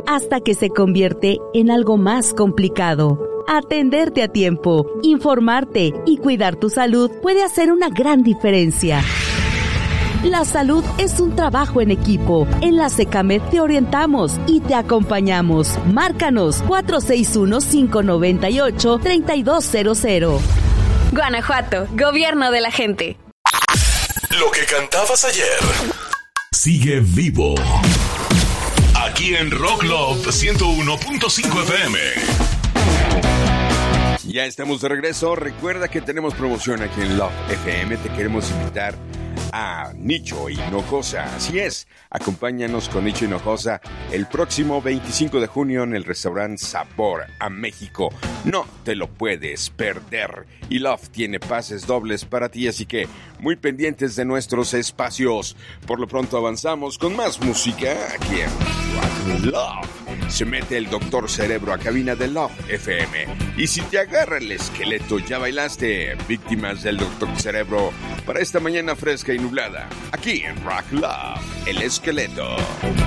hasta que se convierte en algo más complicado. Atenderte a tiempo, informarte y cuidar tu salud puede hacer una gran diferencia. La salud es un trabajo en equipo. En la Secamed te orientamos y te acompañamos. Márcanos 461-598-3200. Guanajuato, gobierno de la gente. Lo que cantabas ayer sigue vivo. Aquí en Rock Love 101.5 FM. Ya estamos de regreso. Recuerda que tenemos promoción aquí en Love FM. Te queremos invitar a Nicho Hinojosa. Así es, acompáñanos con Nicho Hinojosa el próximo 25 de junio en el restaurante Sabor a México. No te lo puedes perder. Y Love tiene pases dobles para ti, así que muy pendientes de nuestros espacios. Por lo pronto avanzamos con más música aquí en Rock Love. Se mete el Doctor Cerebro a cabina de Love FM. Y si te agarra el esqueleto, ya bailaste. Víctimas del Doctor Cerebro para esta mañana fresca y nublada. Aquí en Rock Love, el esqueleto.